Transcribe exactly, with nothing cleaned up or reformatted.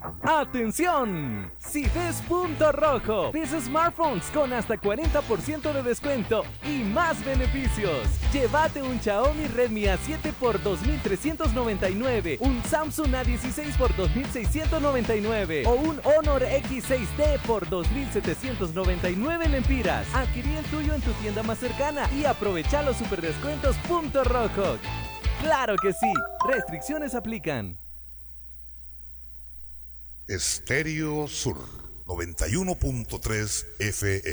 ¡Atención! Si ves Punto Rojo, ves smartphones con hasta cuarenta por ciento de descuento y más beneficios. Llévate un Xiaomi Redmi A siete por dos mil trescientos noventa y nueve, un Samsung A dieciséis por dos mil seiscientos noventa y nueve o un Honor X seis T por dos mil setecientos noventa y nueve lempiras. Adquirí el tuyo en tu tienda más cercana y aprovecha los superdescuentos Punto Rojo. ¡Claro que sí! Restricciones aplican. Estéreo Sur noventa y uno punto tres F M.